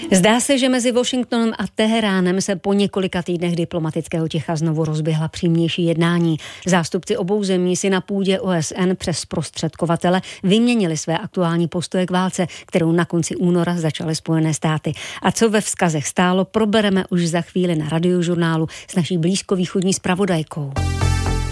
Zdá se, že mezi Washingtonem a Teheránem se po několika týdnech diplomatického ticha znovu rozběhla přímější jednání. Zástupci obou zemí si na půdě OSN přes zprostředkovatele vyměnili své aktuální postoje k válce, kterou na konci února začaly Spojené státy. A co ve vzkazech stálo, probereme už za chvíli na Radiožurnálu s naší blízkovýchodní zpravodajkou.